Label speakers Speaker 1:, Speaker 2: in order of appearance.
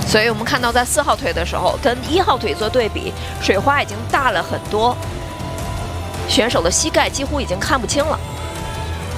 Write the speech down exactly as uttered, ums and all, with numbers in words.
Speaker 1: 所以我们看到在四号腿的时候，跟一号腿做对比，水花已经大了很多，选手的膝盖几乎已经看不清了。